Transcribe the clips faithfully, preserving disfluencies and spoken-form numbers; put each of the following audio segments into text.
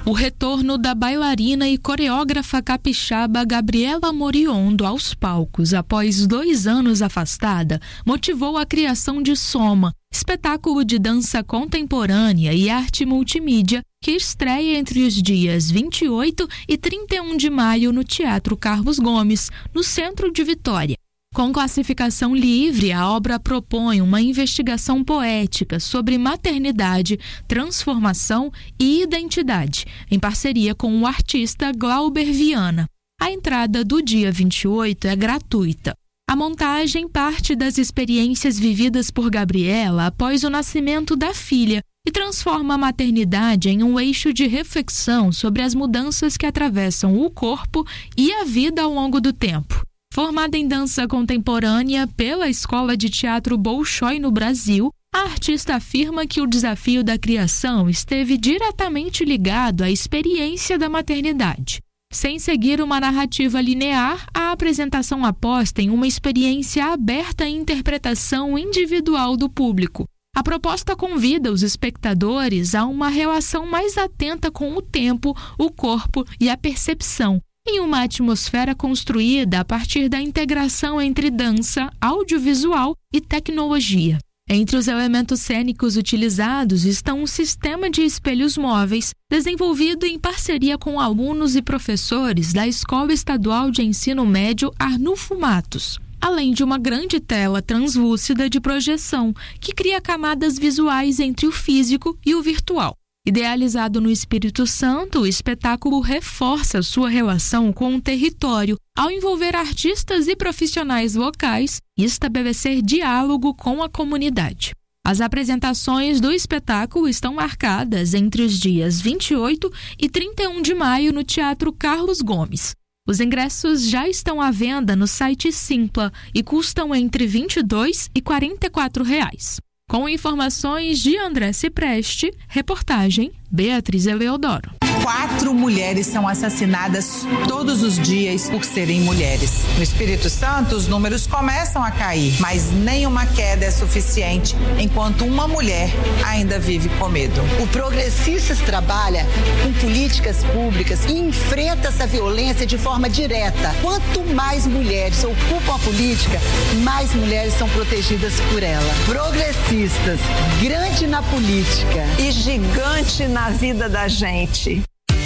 O retorno da bailarina e coreógrafa capixaba Gabriela Moriondo aos palcos após dois anos afastada motivou a criação de Soma, espetáculo de dança contemporânea e arte multimídia que estreia entre os dias vinte e oito e trinta e um de maio no Teatro Carlos Gomes, no centro de Vitória. Com classificação livre, a obra propõe uma investigação poética sobre maternidade, transformação e identidade, em parceria com o artista Glauber Viana. A entrada do dia vinte e oito é gratuita. A montagem parte das experiências vividas por Gabriela após o nascimento da filha e transforma a maternidade em um eixo de reflexão sobre as mudanças que atravessam o corpo e a vida ao longo do tempo. Formada em dança contemporânea pela Escola de Teatro Bolshoi no Brasil, a artista afirma que o desafio da criação esteve diretamente ligado à experiência da maternidade. Sem seguir uma narrativa linear, a apresentação aposta em uma experiência aberta à interpretação individual do público. A proposta convida os espectadores a uma relação mais atenta com o tempo, o corpo e a percepção, em uma atmosfera construída a partir da integração entre dança, audiovisual e tecnologia. Entre os elementos cênicos utilizados estão um sistema de espelhos móveis, desenvolvido em parceria com alunos e professores da Escola Estadual de Ensino Médio Arnulfo Matos, além de uma grande tela translúcida de projeção, que cria camadas visuais entre o físico e o virtual. Idealizado no Espírito Santo, o espetáculo reforça sua relação com o território ao envolver artistas e profissionais locais e estabelecer diálogo com a comunidade. As apresentações do espetáculo estão marcadas entre os dias vinte e oito e trinta e um de maio no Teatro Carlos Gomes. Os ingressos já estão à venda no site Simpla e custam entre vinte e dois e quarenta e quatro reais. Com informações de André Cipreste, reportagem Beatriz Eleodoro. Quatro mulheres são assassinadas todos os dias por serem mulheres. No Espírito Santo, os números começam a cair, mas nenhuma queda é suficiente enquanto uma mulher ainda vive com medo. O Progressistas trabalha com políticas públicas e enfrenta essa violência de forma direta. Quanto mais mulheres ocupam a política, mais mulheres são protegidas por ela. Progressistas, grande na política e gigante na vida da gente.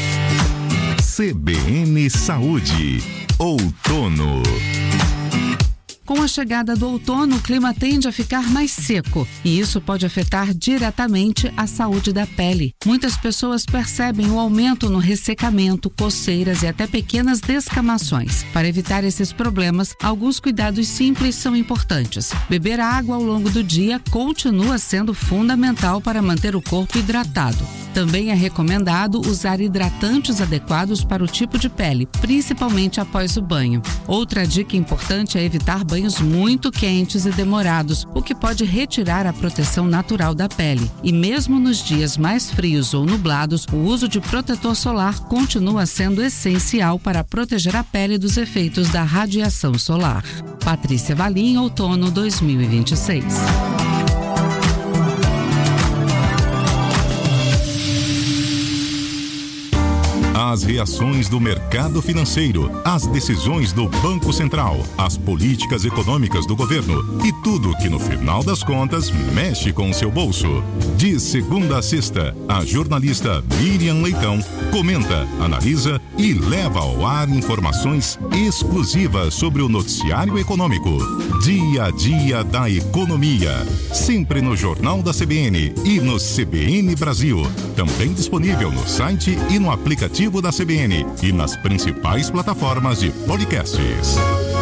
C B N Saúde, outono. Com a chegada do outono, o clima tende a ficar mais seco e isso pode afetar diretamente a saúde da pele. Muitas pessoas percebem o aumento no ressecamento, coceiras e até pequenas descamações. Para evitar esses problemas, alguns cuidados simples são importantes. Beber água ao longo do dia continua sendo fundamental para manter o corpo hidratado. Também é recomendado usar hidratantes adequados para o tipo de pele, principalmente após o banho. Outra dica importante é evitar banhos muito quentes e demorados, o que pode retirar a proteção natural da pele. E mesmo nos dias mais frios ou nublados, o uso de protetor solar continua sendo essencial para proteger a pele dos efeitos da radiação solar. Patrícia Valim, outono dois mil e vinte e seis. As reações do mercado financeiro, as decisões do Banco Central, as políticas econômicas do governo e tudo que no final das contas mexe com o seu bolso. De segunda a sexta, a jornalista Miriam Leitão comenta, analisa e leva ao ar informações exclusivas sobre o noticiário econômico. Dia a dia da economia, sempre no Jornal da C B N e no C B N Brasil. Também disponível no site e no aplicativo da C B N e nas principais plataformas de podcasts.